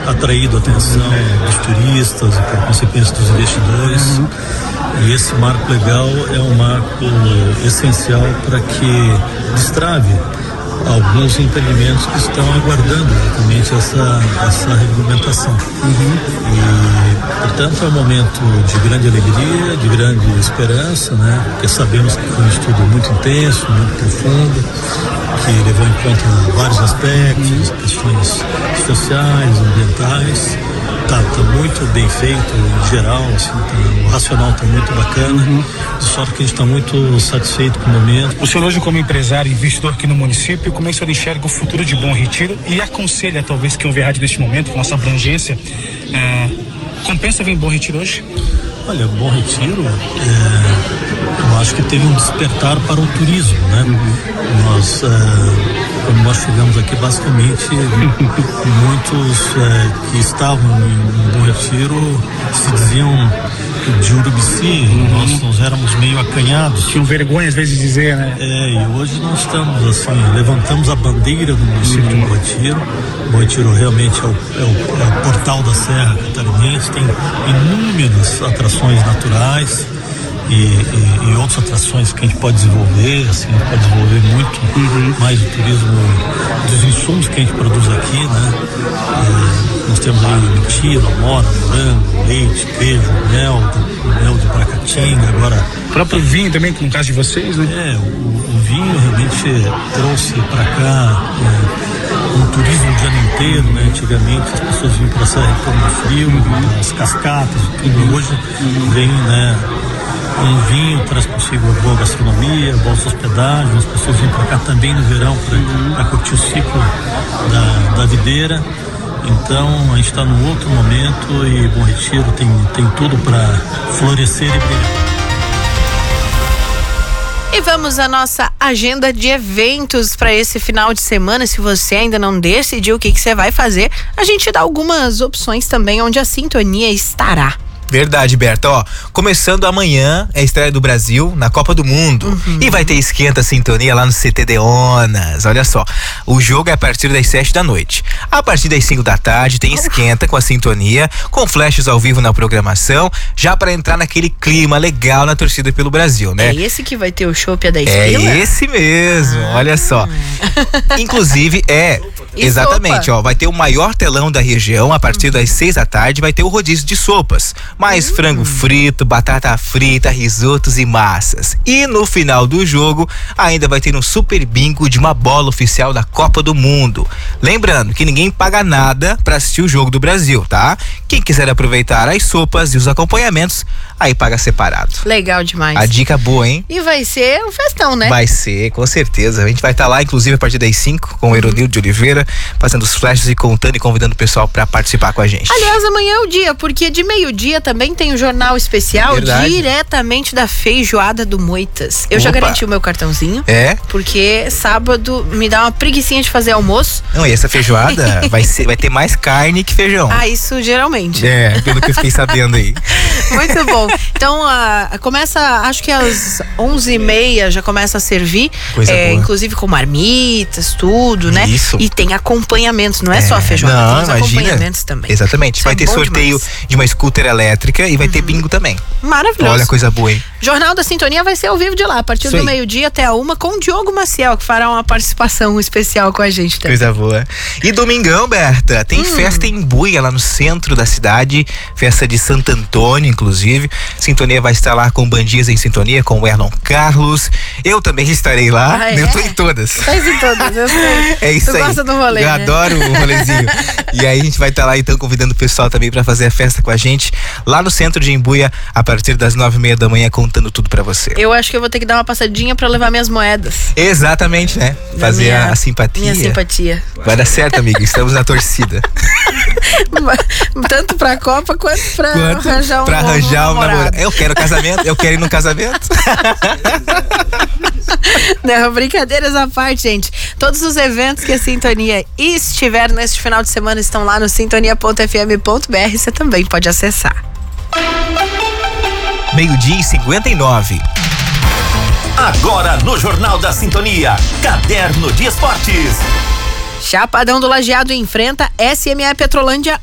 atraído a atenção dos turistas e, por consequência, dos investidores. E esse marco legal é um marco essencial para que destrave alguns empreendimentos que estão aguardando exatamente essa regulamentação. E, portanto, é um momento de grande alegria, de grande esperança, né? Porque sabemos que foi um estudo muito intenso, muito profundo, que levou em conta vários aspectos, questões sociais, ambientais. Tá muito bem feito em geral, assim, o racional está muito bacana, de sorte que a gente está muito satisfeito com o momento. O senhor hoje, como empresário e investidor aqui no município, como é que o senhor enxerga o futuro de Bom Retiro e aconselha talvez que o Verdade neste momento, com nossa abrangência, compensa vir em Bom Retiro hoje? Olha, Bom Retiro, eu acho que teve um despertar para o turismo, né? Quando nós chegamos aqui, basicamente, muitos que estavam em Bom Retiro se diziam de Urubici, nós éramos meio acanhados. Tinham vergonha às vezes de dizer, né? E hoje nós estamos assim, levantamos a bandeira do município de Bom Retiro. Bom Retiro realmente é o portal da Serra Catarinense, tem inúmeras atrações naturais e outras atrações que a gente pode desenvolver, assim, a gente pode desenvolver muito mais o turismo dos insumos que a gente produz aqui, né? Nós temos aí mentira, amora, morango, leite, queijo, mel de Bracatinga, agora... O próprio vinho também, no caso de vocês, né? O vinho realmente trouxe para cá um turismo de ano inteiro, né? Antigamente as pessoas vinham para a Serra Reclamo do Frio, as cascatas, tudo. Hoje vem, né? Um vinho traz consigo boa gastronomia, boas hospedagens, as pessoas vêm para cá também no verão para curtir o ciclo da videira. Então a gente está num outro momento e Bom Retiro tem tudo para florescer e brilhar. E vamos à nossa agenda de eventos para esse final de semana. Se você ainda não decidiu o que você vai fazer, a gente dá algumas opções também onde a Sintonia estará. Verdade, Berta. Começando amanhã é a estreia do Brasil na Copa do Mundo. E vai ter Esquenta Sintonia lá no CT Deonas. Olha só, o jogo é a partir das 7 da noite. A partir das 5 da tarde tem Esquenta com a Sintonia, com flashes ao vivo na programação, já para entrar naquele clima legal na torcida pelo Brasil, né? É esse que vai ter o chopp a 10 É pila? esse mesmo, olha só. Inclusive, exatamente, vai ter o maior telão da região. A partir das 6 da tarde vai ter o rodízio de sopas, mais frango frito, batata frita, risotos e massas. E no final do jogo ainda vai ter um super bingo de uma bola oficial da Copa do Mundo. Lembrando que ninguém paga nada para assistir o jogo do Brasil, tá? Quem quiser aproveitar as sopas e os acompanhamentos, aí paga separado. Legal demais. A dica boa, hein? E vai ser um festão, né? Vai ser, com certeza. A gente vai estar lá, inclusive, a partir das 5, com o Eronildo de Oliveira, fazendo os flashes e contando e convidando o pessoal para participar com a gente. Aliás, amanhã é o dia, porque de meio-dia também tem um jornal especial. Verdade. Diretamente da Feijoada do Moitas. Eu já garanti o meu cartãozinho. Porque sábado me dá uma preguicinha de fazer almoço. Não, e essa feijoada vai ter mais carne que feijão. Isso geralmente. Pelo que eu fiquei sabendo aí. Muito bom. Então, começa, acho que às 11h30 já começa a servir. Coisa boa. Inclusive com marmitas, tudo, né? Isso. E tem acompanhamentos, não é só a feijoada, não, tem os acompanhamentos também. Exatamente. Vai ter sorteio de uma scooter elétrica e vai ter bingo também. Maravilhoso. Olha, coisa boa, hein? Jornal da Sintonia vai ser ao vivo de lá, a partir do meio-dia até a 1, com o Diogo Maciel, que fará uma participação especial com a gente também. Coisa boa. E domingão, Berta, tem festa em Buia, lá no centro da cidade, festa de Santo Antônio, inclusive. Sintonia vai estar lá com Bandias em Sintonia, com o Erlon Carlos. Eu também estarei lá. Eu tô em todas. Tá em todas, eu sei. É isso aí. Tu gosta do rolê, Eu né? adoro o rolezinho. E aí a gente vai estar lá, então, convidando o pessoal também pra fazer a festa com a gente, lá no centro de Embuia, a partir das 9h30 da manhã, contando tudo pra você. Eu acho que eu vou ter que dar uma passadinha pra levar minhas moedas. Exatamente, né? Fazer a simpatia. Minha simpatia. Vai dar certo, amigo. Estamos na torcida. Tanto pra Copa quanto pra arranjar um namorado. Eu quero casamento, eu quero ir no casamento. Não, brincadeiras à parte, gente. Todos os eventos que a Sintonia estiver neste final de semana estão lá no sintonia.fm.br. Você também pode acessar. 12h59. Agora no Jornal da Sintonia, Caderno de Esportes. Chapadão do Lajeado enfrenta SME Petrolândia